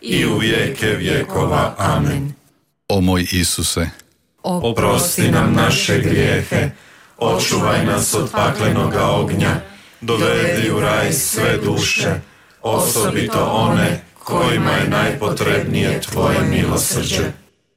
i u vijeke vjekova. Amen. O moj Isuse, oprosti nam naše grijehe, očuvaj nas od paklenoga ognja, dovedi u raj sve duše, osobito one kojima je najpotrebnije tvoje milosrđe.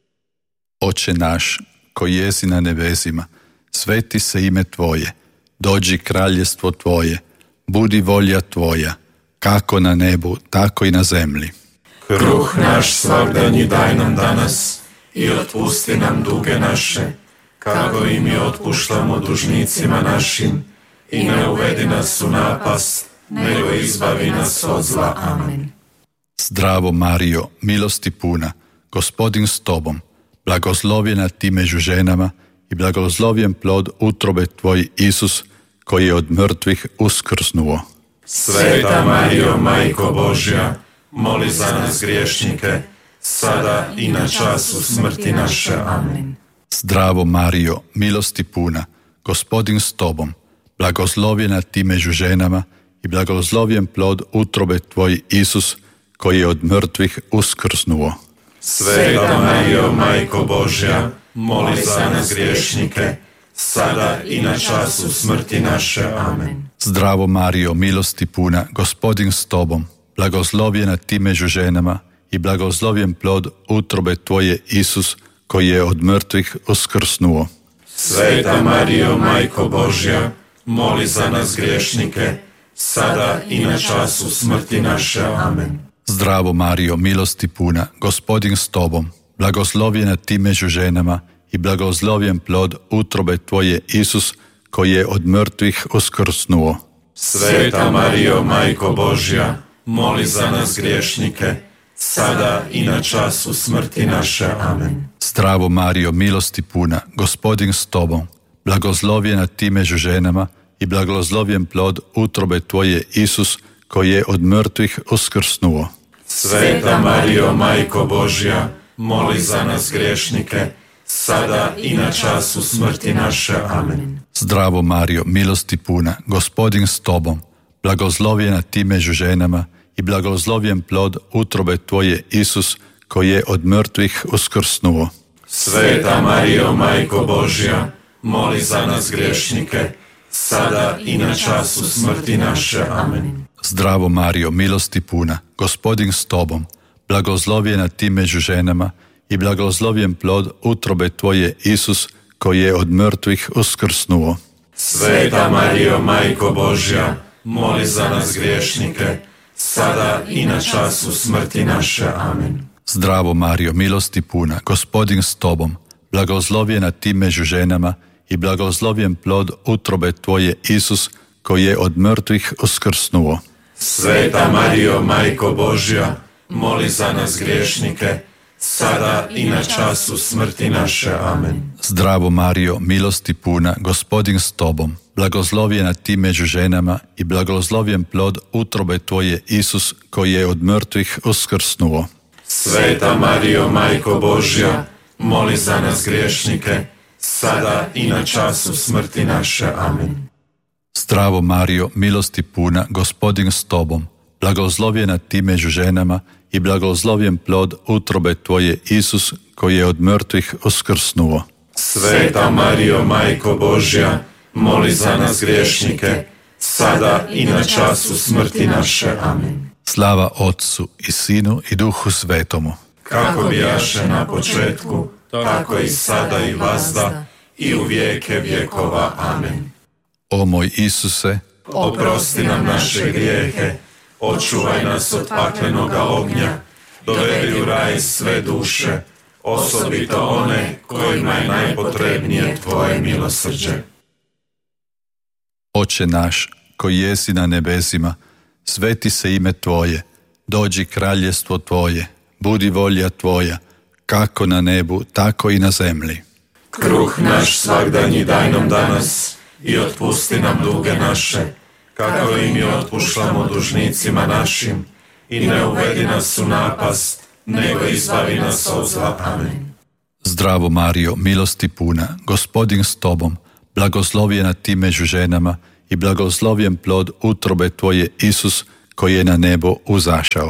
Oče naš, koji jesi na nebesima, sveti se ime Tvoje, dođi kraljestvo Tvoje, budi volja Tvoja, kako na nebu, tako i na zemlji. Kruh naš svagdanji daj nam danas i otpusti nam duge naše, kako i mi otpuštamo dužnicima našim, i ne uvedi nas u napast, nego izbavi nas od zla. Amen. Zdravo Marijo, milosti puna, Gospodin s Tobom, blagoslovljena Ti među ženama i blagoslovljen plod utrobe Tvoj, Isus, koji je od mrtvih uskrsnuo. Sveta Marijo, Majko Božja, moli za nas griješnike, sada i na času smrti naše. Amen. Zdravo Marijo, milosti puna, Gospodin s Tobom, blagoslovljena Ti među ženama i blagoslovljen plod utrobe Tvoj, Isus, koji je od mrtvih uskrsnuo. Sveta Marijo, Majko Božja, moli za nas griješnike, sada i na času smrti naše. Amen. Zdravo Marijo, milosti puna, Gospodin s Tobom, blagoslovljena Ti među ženama i blagoslovljen plod utrobe Tvoje, Isus, koji je od mrtvih uskrsnuo. Sveta Marijo, Majko Božja, moli za nas griješnike, sada i na času smrti naše. Amen. Zdravo Marijo, milosti puna, Gospodin s Tobom, blagoslovljena Ti među ženama i blagoslovljen plod utrobe Tvoje, Isus, koji je od mrtvih uskrsnuo. Sveta Marijo, Majko Božja, moli za nas griješnike, sada i na času smrti naše. Amen. Zdravo Marijo, milosti puna, Gospodin s Tobom, blagoslovljena Ti među ženama i blagoslovljen plod utrobe Tvoje, Isus, koji je od mrtvih uskrsnuo. Sveta Marijo, Majko Božja, moli za nas griješnike, sada i na času smrti naše. Amen. Zdravo Marijo, milosti puna, Gospodin s Tobom, blagoslovljena Ti među ženama i blagoslovljen plod utrobe Tvoje, Isus, koji je od mrtvih uskrsnuo. Sveta Marijo, Majko Božja, moli za nas griješnike, sada i na času smrti naše. Amen. Zdravo Marijo, milosti puna, Gospodin s Tobom, blagoslovljena Ti među ženama i blagoslovljen plod utrobe Tvoje, Isus, koji je od mrtvih uskrsnuo. Sveta Marijo, Majko Božja, moli za nas griješnike, sada i na času smrti naše. Amen. Zdravo Marijo, milosti puna, Gospodin s Tobom, blagoslovljena Ti među ženama i blagoslovljen plod utrobe Tvoje, Isus, koji je od mrtvih uskrsnuo. Sveta Marijo, Majko Božja, moli za nas griješnike, sada i na času smrti naše. Amen. Zdravo Marijo, milosti puna, Gospodin s Tobom, blagoslovljena Ti među ženama i blagoslovljen plod utrobe Tvoje, Isus, koji je od mrtvih uskrsnuo. Sveta Marijo, Majko Božja, moli za nas griješnike, sada i na času smrti naše. Amen. Zdravo Marijo, milosti puna, Gospodin s Tobom, blagoslovljena Ti među ženama i blagoslovljen plod utrobe Tvoje, Isus, koji je od mrtvih uskrsnuo. Sveta Marijo, Majko Božja, moli za nas griješnike, sada i na času smrti naše. Amen. Slava Otcu i Sinu i Duhu Svetomu, kako bijaše na početku, tako i sada i vazda i u vijeke vjekova. Amen. O moj Isuse, oprosti nam naše grijehe, očuvaj nas od paklenoga ognja, dovedi u raj sve duše, osobito one kojima je najpotrebnije Tvoje milosrđe. Oče naš, koji jesi na nebesima, sveti se ime Tvoje, dođi kraljestvo Tvoje, budi volja Tvoja, kako na nebu, tako i na zemlji. Kruh naš svagdanji daj nam danas i otpusti nam duge naše, kako i mi otpuštamo dužnicima našim, i ne uvedi nas u napast, nego izbavi nas od zla. Amen. Zdravo Marijo, milosti puna, Gospodin s Tobom, blagoslovljena Ti među ženama i blagoslovljen plod utrobe Tvoje, Isus, koji je na nebo uzašao.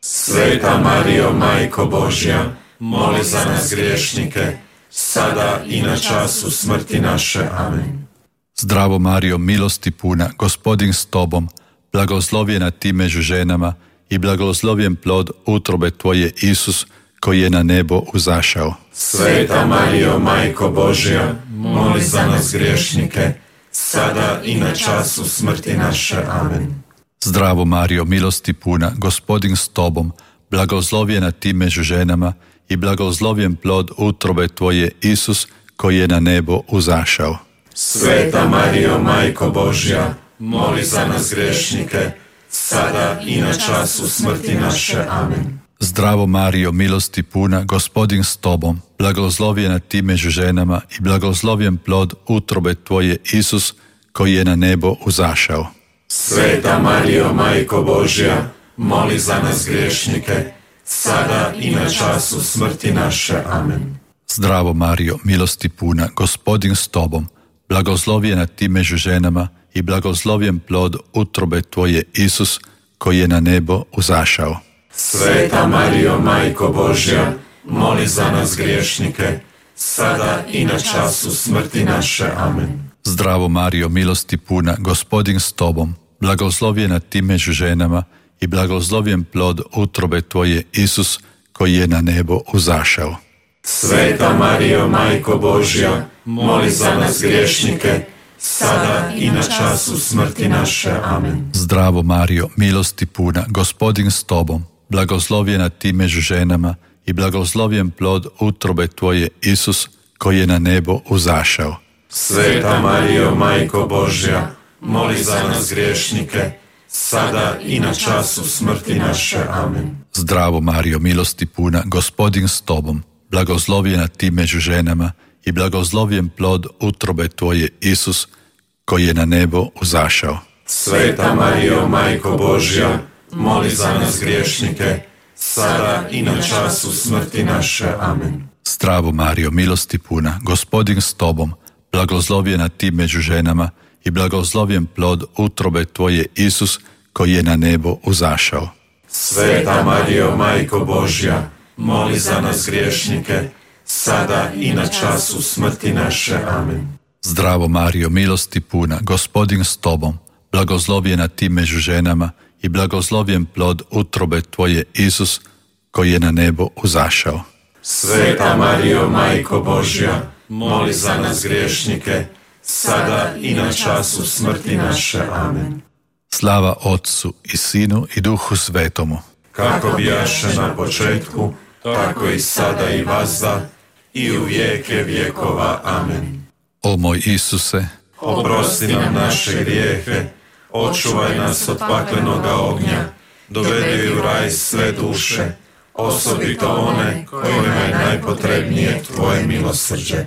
Sveta Marijo, Majko Božja, moli za nas griješnike, sada i na času smrti naše. Amen. Zdravo Marijo, milosti puna, Gospodin s tobom, blagoslovljena ti među ženama i blagoslovljen plod utrobe tvoje, Isus, koji je na nebo uzašao. Sveta Marijo, Majko Božja, moli za nas griješnike, sada i na času smrti naše. Amen. Zdravo Marijo, milosti puna, Gospodin s tobom, blagoslovljena ti među ženama i blagoslovljen plod utrobe tvoje, Isus, koji je na nebo uzašao. Sveta Marijo, Majko Božja, moli za nas griješnike, sada i na času smrti naše. Amen. Zdravo Marijo, milosti puna, Gospodin s tobom, blagoslovljena ti među ženama i blagoslovljen plod utrobe tvoje, Isus, koji je na nebo uzašao. Sveta Marijo, Majko Božja, moli za nas griješnike, sada i na času smrti naše. Amen. Zdravo Marijo, milosti puna, Gospodin s tobom, blagoslovljena ti među ženama i blagoslovljen plod utrobe tvoje, Isus, koji je na nebo uzašao. Sveta Marijo, Majko Božja, moli za nas griješnike, sada i na času smrti naše. Amen. Zdravo Marijo, milosti puna, Gospodin s tobom, blagoslovljena ti među ženama i blagoslovljen plod utrobe tvoje, Isus, koji je na nebo uzašao. Sveta Marijo, Majko Božja, moli za nas griješnike, sada i na času smrti naše. Amen. Zdravo Marijo, milosti puna, Gospodin s tobom, blagoslovljena ti među ženama i blagoslovljen plod utrobe tvoje, Isus, koji je na nebo uzašao. Sveta Marijo, Majko Božja, moli za nas griješnike, sada i na času smrti naše. Amen. Zdravo Marijo, milosti puna, Gospodin s tobom, blagoslovljena ti među ženama i blagoslovljen plod utrobe tvoje, Isus, koji je na nebo uzašao. Sveta Marijo, Majko Božja, moli za nas griješnike, sada i na času smrti naše. Amen. Zdravo Marijo, milosti puna, Gospodin s tobom, blagoslovljena ti među ženama i blagoslovljen plod utrobe tvoje, Isus, koji je na nebo uzašao. Sveta Marijo, Majko Božja, moli za nas griješnike, sada i na času smrti naše. Amen. Zdravo Marijo, milosti puna, Gospodin s tobom, blagoslovljena ti među ženama i blagoslovljen plod utrobe tvoje, Isus, koji je na nebo uzašao. Sveta Marijo, Majko Božja, moli za nas griješnike, sada i na času smrti naše. Amen. Slava Otcu i Sinu i Duhu Svetomu, kako bijaše na početku, tako i sada i vazda, i u vijeke vjekova. Amen. O moj Isuse, oprosti nam naše grijehe, očuvaj nas od paklenoga ognja, dovedi u raj sve duše, osobito one kojima je najpotrebnije tvoje milosrđe.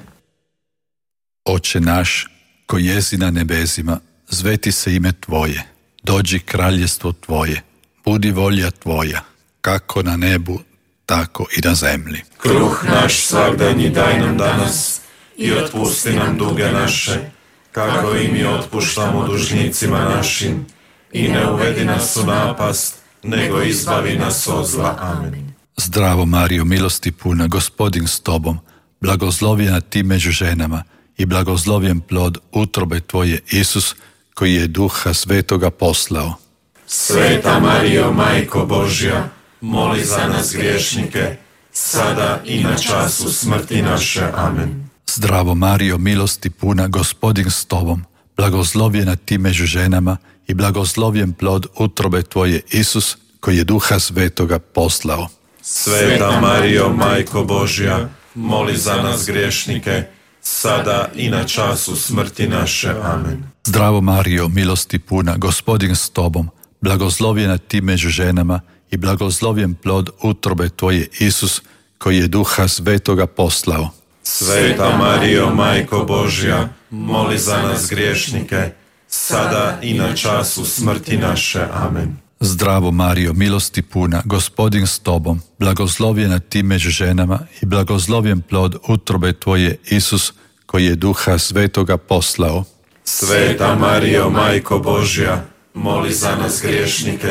Oče naš, koji jesi na nebesima, sveti se ime tvoje, dođi kraljestvo tvoje, budi volja tvoja, kako na nebu, tako i na zemlji. Kruh naš svagdanji daj nam danas i otpusti nam duge naše, kako i mi otpuštamo dužnicima našim, i ne uvedi nas u napast, nego izbavi nas od zla. Amen. Zdravo Marijo, milosti puna, Gospodin s tobom, blagoslovljena ti među ženama i blagoslovljen plod utrobe tvoje, Isus, koji je Duha Svetoga poslao. Sveta Marijo, Majko Božja, moli za nas griješnike, sada i na času smrti naše. Amen. Zdravo Marijo, milosti puna, Gospodin s tobom, blagoslovljena ti među ženama i blagoslovljen plod utrobe tvoje, Isus, koji je Duha Svetoga poslao. Sveta Marijo, Majko Božja, moli za nas griješnike, sada i na času smrti naše. Amen. Zdravo Marijo, milosti puna, Gospodin s tobom, blagoslovljena ti među ženama i blagoslovljen plod utrobe tvoje, Isus, koji je Duha Svetoga poslao. Sveta Marijo, Majko Božja, moli za nas griješnike, sada i na času smrti naše. Amen. Zdravo Marijo, milosti puna, Gospodin s tobom, blagoslovljena ti među ženama i blagoslovljen plod utrobe tvoje, Isus, koji je Duha Svetoga poslao. Sveta Marijo, Majko Božja, moli za nas griješnike,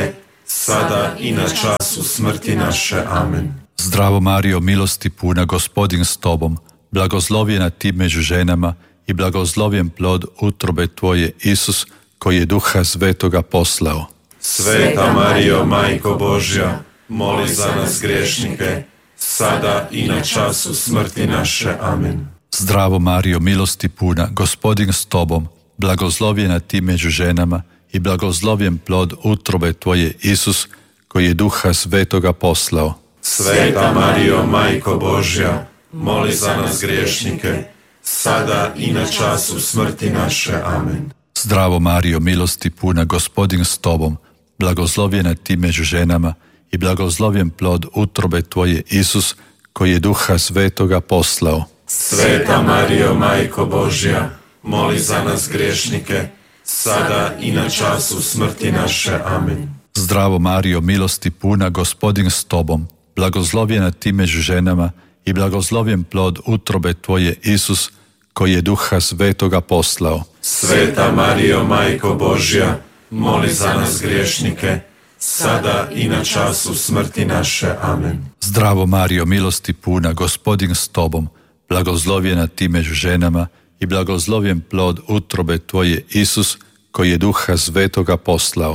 sada i na času smrti naše. Amen. Zdravo Marijo, milosti puna, Gospodin s tobom, blagoslovljena ti među ženama i blagoslovljen plod utrobe tvoje, Isus, koji je Duha Svetoga poslao. Sveta Marijo, Majko Božja, moli za nas griješnike, sada i na času smrti naše. Amen. Zdravo Marijo, milosti puna, Gospodin s tobom, blagoslovljena ti među ženama i blagoslovljen plod utrobe tvoje, Isus, koji je Duha Svetoga poslao. Sveta Marijo, Majko Božja, moli za nas griješnike, sada i na času smrti naše. Amen. Zdravo Marijo, milosti puna, Gospodin s tobom, blagoslovljena ti među ženama i blagoslovljen plod utrobe tvoje, Isus, koji je Duha Svetoga poslao. Sveta Marijo, Majko Božja, moli za nas griješnike, sada i na času smrti naše. Amen. Zdravo Marijo, milosti puna, Gospodin s tobom, blagoslovljena ti među ženama i blagoslovljen plod utrobe tvoje, Isus, koji je Duha Svetoga poslao. Sveta Marijo, Majko Božja, moli za nas griješnike, sada i na času smrti naše. Amen. Zdravo Marijo, milosti puna, Gospodin s tobom, blagoslovljena ti među ženama i blagoslovljen plod utrobe tvoje, Isus, koji je Duha Svetoga poslao.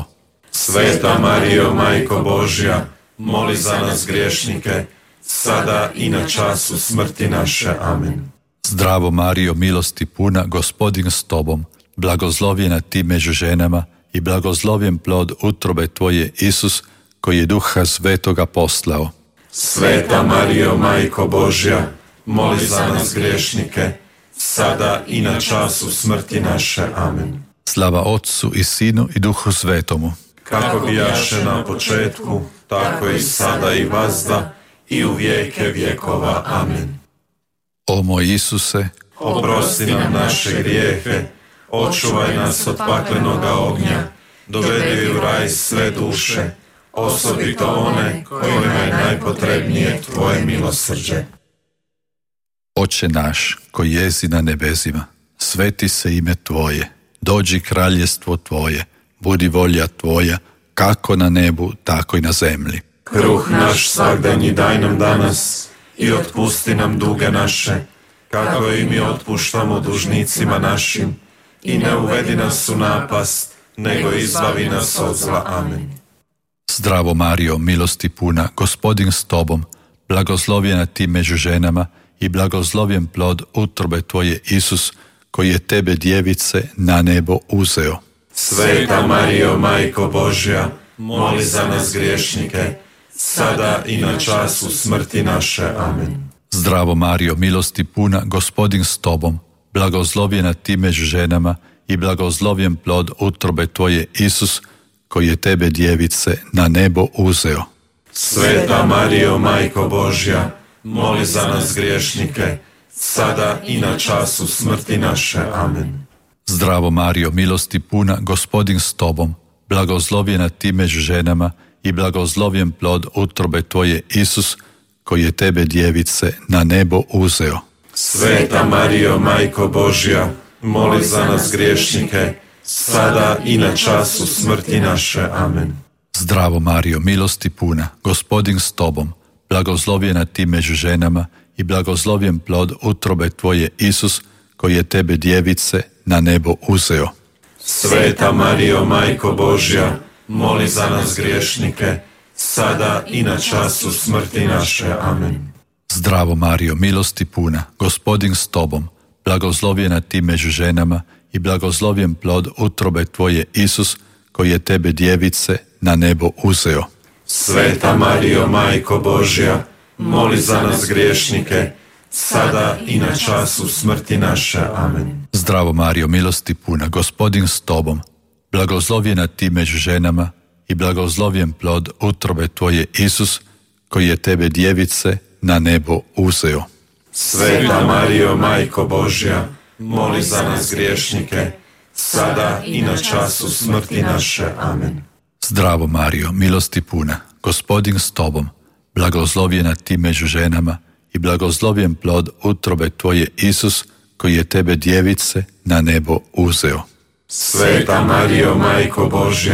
Sveta Marijo, Majko Božja, moli za nas griješnike, sada i na času smrti naše. Amen. Zdravo Marijo, milosti puna, Gospodin s tobom, blagoslovljena ti među ženama i blagoslovljen plod utrobe tvoje, Isus, koji je Duha Svetoga poslao. Sveta Marijo, Majko Božja, moli za nas griješnike, sada i na času smrti naše. Amen. Slava Otcu i Sinu i Duhu Svetomu, kako bijaše na početku, tako i sada i vazda i u vijeke vjekova. Amen. O moj Isuse, oprosti nam naše grijehe, očuvaj nas od paklenoga ognja, dovedi u raj sve duše, osobito one kojima je najpotrebnije tvoje milosrđe. Oče naš, koji jesi na nebesima, sveti se ime tvoje, dođi kraljestvo tvoje, budi volja tvoja, kako na nebu, tako i na zemlji. Kruh naš svagdanji daj nam danas i otpusti nam duge naše, kako i mi otpuštamo dužnicima našim, i ne uvedi nas u napast, nego izbavi nas od zla. Amen. Zdravo Marijo, milosti puna, Gospodin s tobom, blagoslovljena ti među ženama i blagoslovljen plod utrobe tvoje, Isus, koji je tebe, djevice, na nebo uzeo. Sveta Marijo, Majko Božja, moli za nas griješnike, sada i na času smrti naše. Amen. Zdravo Marijo, milosti puna, Gospodin s tobom, blagoslovljena ti među ženama i blagoslovljen plod utrobe tvoje, Isus, koji je tebe, djevice, na nebo uzeo. Sveta Marijo, Majko Božja, moli za nas griješnike, sada i na času smrti naše. Amen. Zdravo Marijo, milosti puna, Gospodin s tobom, blagoslovljena ti među ženama i blagoslovljen plod utrobe tvoje, Isus, koji je tebe, djevice, na nebo uzeo. Sveta Marijo, Majko Božja, moli za nas griješnike, sada i na času smrti naše. Amen. Zdravo Marijo, milosti puna, Gospodin s tobom, blagoslovljena ti među ženama i blagoslovljen plod utrobe tvoje, Isus, koji je tebe, djevice, na nebo uzeo. Sveta Marijo, Majko Božja, moli za nas griješnike, sada i na času smrti naše. Amen. Zdravo Marijo, milosti puna, Gospodin s tobom, blagoslovljena ti među ženama i blagoslovljen plod utrobe tvoje, Isus, koji je tebe, djevice, na nebo uzeo. Sveta Marijo, Majko Božja, moli za nas griješnike, sada i na času smrti naše. Amen. Zdravo Marijo, milosti puna, Gospodin s tobom, blagoslovljena ti među ženama i blagoslovljen plod utrobe tvoje, Isus, koji je tebe, djevice, na nebo uzeo. Sveta Marijo, Majko Božja, moli za nas griješnike, sada i na času smrti naše. Amen. Zdravo Marijo, milosti puna, Gospodin s tobom, blagoslovljena ti među ženama i blagoslovljen plod utrobe tvoje, Isus, koji je tebe, djevice, na nebo uzeo. Sveta Marijo, Majko Božja,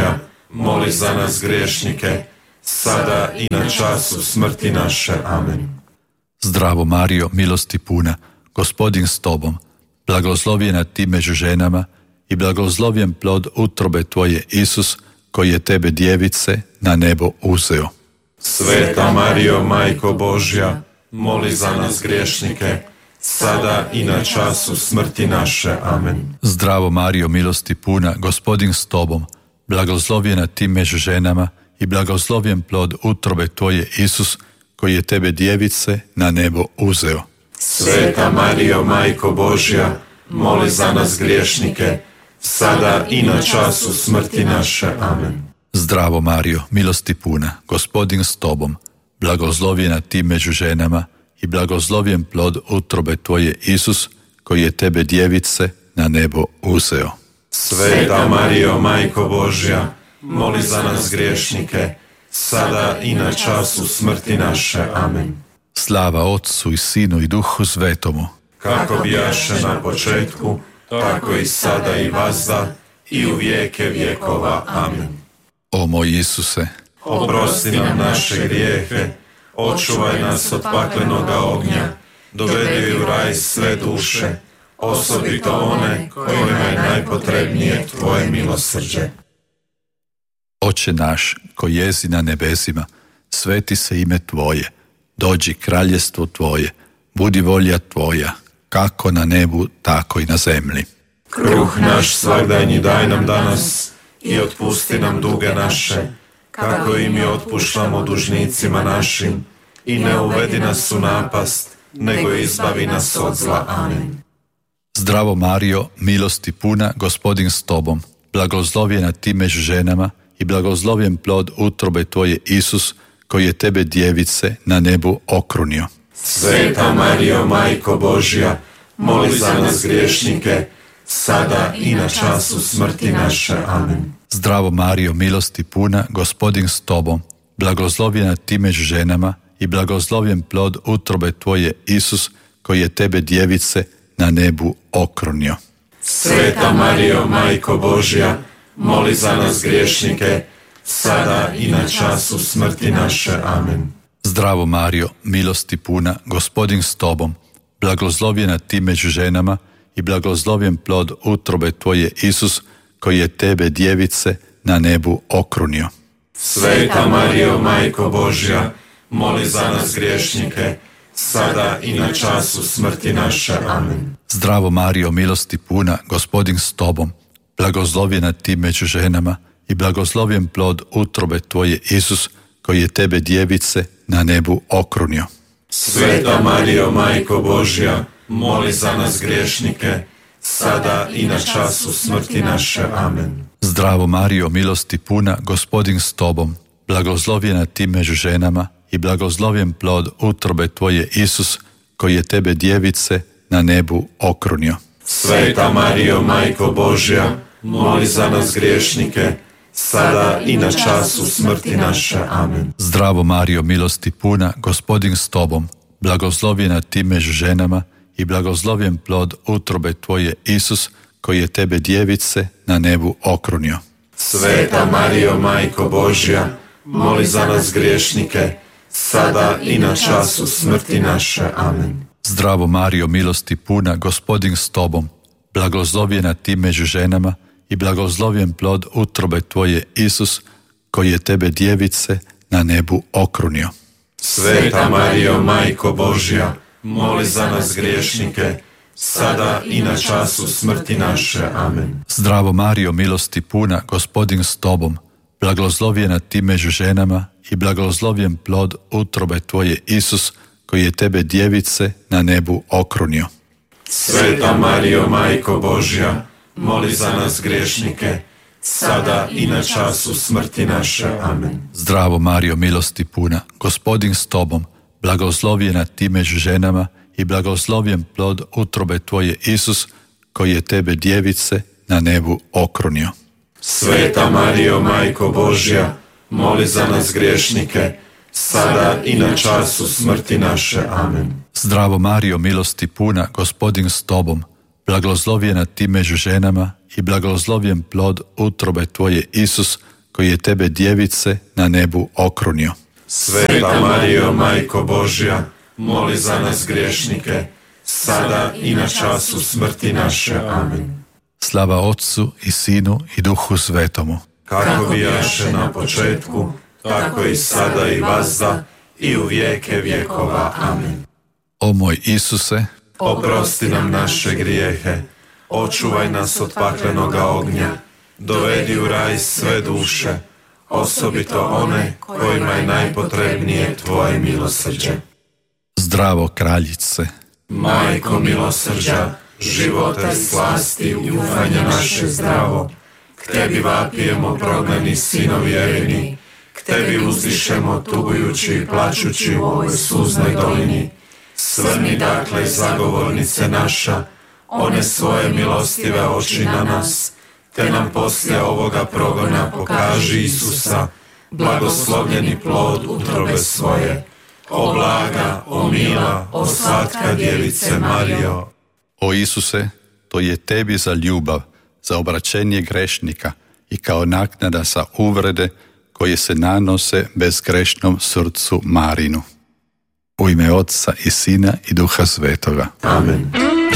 moli za nas griješnike, sada i na času smrti naše. Amen. Zdravo Marijo, milosti puna, Gospodin s tobom, blagoslovljena ti među ženama i blagoslovljen plod utrobe tvoje, Isus, koji je tebe, djevice, na nebo uzeo. Sveta Marijo, Majko Božja, moli za nas griješnike, sada i na času smrti naše. Amen. Zdravo Marijo, milosti puna, Gospodin s tobom, blagoslovljena ti među ženama i blagoslovljen plod utrobe tvoje, Isus, koji je tebe, djevice, na nebo uzeo. Sveta Marijo, Majko Božja, moli za nas griješnike, sada i na času smrti naše. Amen. Zdravo Marijo, milosti puna, Gospodin s tobom, blagoslovljena ti među ženama i blagoslovljen plod utrobe tvoje, Isus, koji je tebe, djevice, na nebo uzeo. Sveta Marijo, Majko Božja, moli za nas griješnike, sada i na času smrti naše. Amen. Slava Otcu i Sinu i Duhu Svetomu, kako bijaše na početku, tako i sada i vazda, i u vijeke vjekova. Amen. O moj Isuse, oprosti nam naše grijehe, očuvaj nas od paklenoga ognja, dovedi u raj sve duše, osobito one kojima je najpotrebnije tvoje milosrđe. Oče naš, koji jesi na nebesima, sveti se ime tvoje, dođi kraljestvo tvoje, budi volja tvoja, kako na nebu, tako i na zemlji. Kruh naš svagdanji daj nam danas i otpusti nam duge naše, kako i mi otpuštamo dužnicima našim, i ne uvedi nas u napast, nego izbavi nas od zla. Amen. Zdravo Marijo, milosti puna, Gospodin s tobom, blagoslovljena ti među ženama i blagoslovljen plod utrobe tvoje, Isus, koji je tebe, djevice, na nebu okrunio. Sveta Marijo, Majko Božja, moli za nas griješnike, sada i na času smrti naše. Amen. Zdravo Marijo, milosti puna, Gospodin s tobom, blagoslovljena ti među ženama i blagoslovljen plod utrobe tvoje, Isus, koji je tebe, djevice, na nebu okrunio. Sveta Marijo, Majko Božja, moli za nas griješnike, sada i na času smrti naše. Amen. Zdravo Marijo, milosti puna, Gospodin s tobom, blagoslovljena ti među ženama i blagoslovljen plod utrobe tvoje, Isus, koji je tebe, djevice, na nebu okrunio. Sveta Marijo, Majko Božja, moli za nas griješnike, sada i na času smrti naše. Amen. Zdravo Marijo, milosti puna, Gospodin s tobom, blagoslovljena ti među ženama i blagoslovljen plod utrobe tvoje, Isus, koji je tebe, djevice, na nebu okrunio. Sveta Marijo, Majko Božja, moli za nas griješnike, sada i na času smrti naše. Amen. Zdravo Marijo, milosti puna, Gospodin s tobom, blagoslovljena ti među ženama i blagoslovljen plod utrobe tvoje, Isus, koji je tebe, djevice, na nebu okrunio. Sveta Marijo, Majko Božja, moli za nas griješnike, sada i na času smrti naše. Amen. Zdravo Marijo, milosti puna, Gospodin s tobom, blagoslovljena ti među ženama i blagoslovljen plod utrobe tvoje, Isus, koji je tebe, djevice, na nebu okrunio. Sveta Marijo, Majko Božja, moli za nas griješnike, sada i na času smrti naše. Amen. Zdravo Marijo, milosti puna, Gospodin s tobom, blagoslovljena ti među ženama i blagoslovljen plod utrobe tvoje, Isus, koji je tebe, djevice, na nebu okrunio. Sveta Marijo, Majko Božja, moli za nas griješnike, sada i na času smrti naše. Amen. Zdravo Marijo, milosti puna, Gospodin s tobom, blagoslovljena ti među ženama i blagoslovljen plod utrobe tvoje, Isus, koji je tebe, djevice, na nebu okrunio. Sveta Marijo, Majko Božja, moli za nas griješnike, sada i na času smrti naše. Amen. Zdravo Marijo, milosti puna, Gospodin s tobom, blagoslovljena ti među ženama i blagoslovljen plod utrobe tvoje, Isus, koji je tebe, djevice, na nebu okrunio. Sveta Marijo, Majko Božja, moli za nas griješnike, sada i na času smrti naše. Amen. Zdravo Marijo, milosti puna, Gospodin s tobom, blagoslovljena ti među ženama i blagoslovljen plod utrobe tvoje, Isus, koji je tebe djevice na nebu okrunio. Sveta Marijo, Majko Božja, moli za nas griješnike, sada i na času smrti naše. Amen. Slava Otcu i Sinu i Duhu Svetomu. Kako bijaše na početku, tako i sada i vazda, i u vijeke vjekova. Amen. O moj Isuse, oprosti nam naše grijehe, očuvaj nas od paklenoga ognja, dovedi u raj sve duše, osobito one kojima je najpotrebnije tvoje milosrđe. Zdravo kraljice, Majko milosrđa, života i slasti i ufanja naše zdravo, k tebi vapijemo prognani sinovi Evini, k tebi uzdišemo tugujući i plačući u ovoj suznoj dolini. Svrni dakle, zagovornice naša, one svoje milostive oči na nas, te nam poslije ovoga progona pokaži Isusa, blagoslovljeni plod utrobe svoje. O blaga, o mila, o slatka djevice Marijo. O Isuse, to je tebi za ljubav, za obraćenje grešnika i kao naknada za uvrede koje se nanose bezgrešnom srcu Marinu. U ime Otca i Sina i Duha Svetoga. Amen.